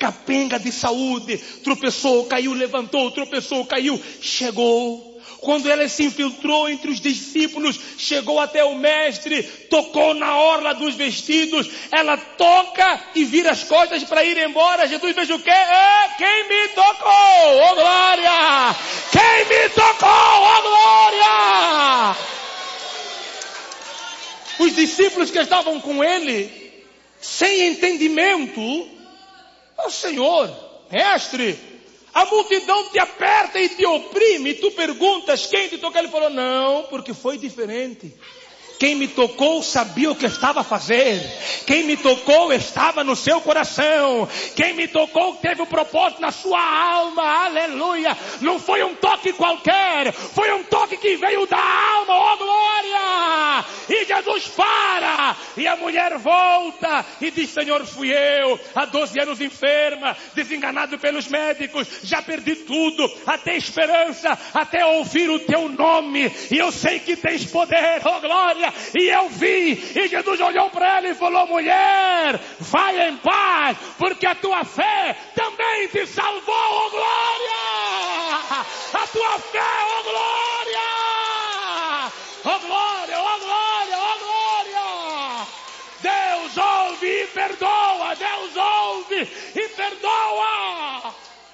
capenga de saúde. Tropeçou, caiu, levantou, tropeçou, caiu. Chegou. Quando ela se infiltrou entre os discípulos, chegou até o mestre, tocou na orla dos vestidos. Ela toca e vira as costas para ir embora. Jesus fez o quê? Quem me tocou? Oh glória! Quem me tocou? Oh glória! Os discípulos que estavam com ele, sem entendimento, ó Senhor, mestre, a multidão te aperta e te oprime, e tu perguntas quem te tocou. Ele falou, não, porque foi diferente. Quem me tocou sabia o que estava a fazer. Quem me tocou estava no seu coração. Quem me tocou teve um propósito na sua alma. Aleluia. Não foi um toque qualquer. Foi um toque que veio da alma. Oh glória. E Jesus para. E a mulher volta e diz, Senhor, fui eu. Há 12 anos enferma. Desenganado pelos médicos. Já perdi tudo. Até esperança. Até ouvir o teu nome. E eu sei que tens poder. Oh glória. E eu vi, e Jesus olhou para ela e falou, mulher, vai em paz, porque a tua fé também te salvou, oh glória! A tua fé, oh glória! Oh glória, oh glória, oh glória! Deus ouve e perdoa, Deus ouve e perdoa!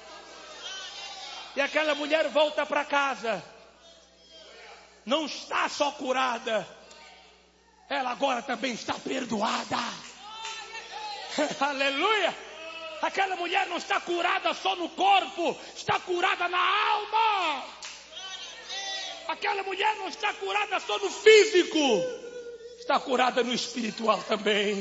E aquela mulher volta para casa, não está só curada, ela agora também está perdoada. Aleluia. Aquela mulher não está curada só no corpo, está curada na alma. Aquela mulher não está curada só no físico, está curada no espiritual também.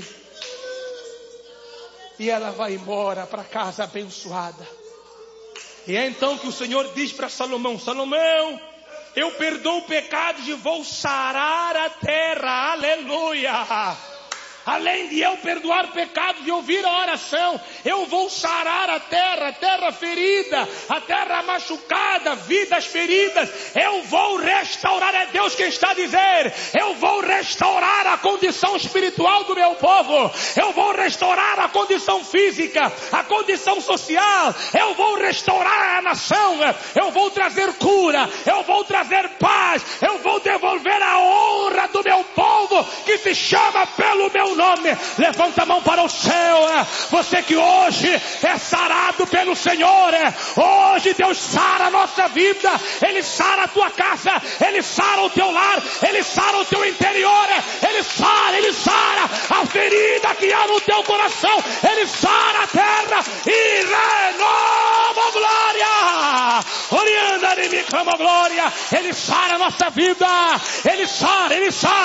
E ela vai embora para casa abençoada. E é então que o Senhor diz para Salomão, Salomão, eu perdoo pecados e vou sarar a terra. Aleluia. Além de eu perdoar pecados e ouvir a oração, eu vou sarar a terra ferida, a terra machucada, vidas feridas. Eu vou restaurar, é Deus quem está a dizer. Eu vou restaurar a condição espiritual do meu povo. Eu vou restaurar a condição física, a condição social. Eu vou restaurar a nação. Eu vou trazer cura, eu vou trazer paz. Eu vou devolver a honra do meu povo que se chama pelo meu nome. Levanta a mão para o céu. Você que hoje é sarado pelo Senhor. Hoje Deus sara a nossa vida. Ele sara a tua casa. Ele sara o teu lar. Ele sara o teu interior. Ele sara a ferida que há no teu coração. Ele sara a terra e renova a glória. Orianda de mim, clama glória. Ele sara a nossa vida. Ele sara.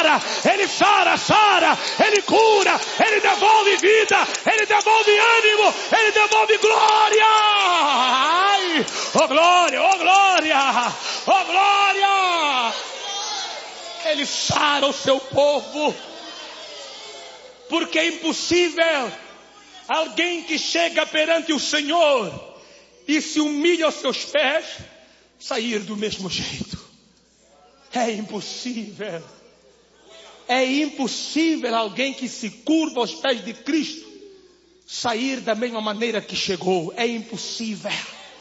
Ele cura. Ele devolve vida, Ele devolve ânimo, Ele devolve glória. Ai, oh glória, oh glória, oh glória. Ele sara o seu povo, porque é impossível alguém que chega perante o Senhor e se humilha aos seus pés sair do mesmo jeito. É impossível. É impossível alguém que se curva aos pés de Cristo sair da mesma maneira que chegou. É impossível.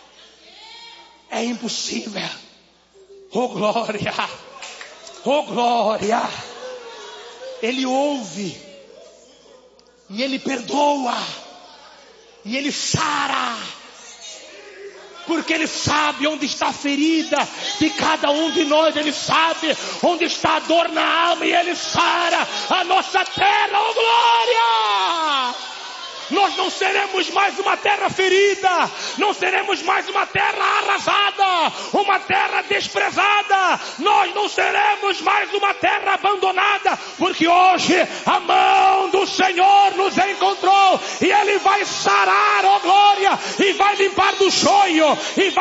É impossível. Oh glória. Oh glória. Ele ouve. E Ele perdoa. E Ele sara. Porque Ele sabe onde está a ferida de cada um de nós. Ele sabe onde está a dor na alma. E Ele sara a nossa terra. Oh glória! Nós não seremos mais uma terra ferida. Não seremos mais uma terra arrasada. Uma terra desprezada. Nós não seremos mais uma terra abandonada. Porque hoje a mão do Senhor nos encontrou. E Ele vai sarar, oh glória. E vai limpar do choio. E vai